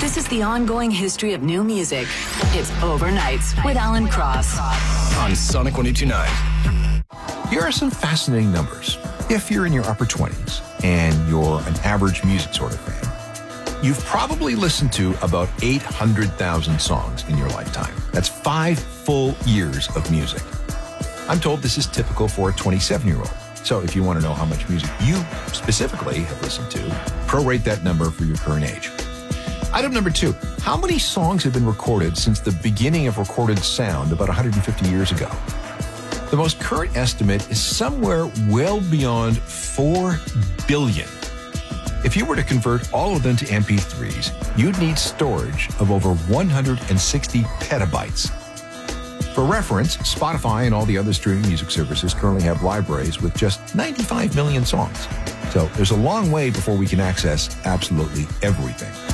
This is the ongoing history of new music. It's Overnights with Alan Cross on Sonic 102.9. Here are some fascinating numbers. If you're in your upper 20s and you're an average music sort of fan, you've probably listened to about 800,000 songs in your lifetime. That's 5 full years of music. I'm told this is typical for a 27-year-old. So if you want to know how much music you specifically have listened to, prorate that number for your current age. Item number 2, how many songs have been recorded since the beginning of recorded sound about 150 years ago? The most current estimate is somewhere well beyond 4 billion. If you were to convert all of them to MP3s, you'd need storage of over 160 petabytes. For reference, Spotify and all the other streaming music services currently have libraries with just 95 million songs. So there's a long way before we can access absolutely everything.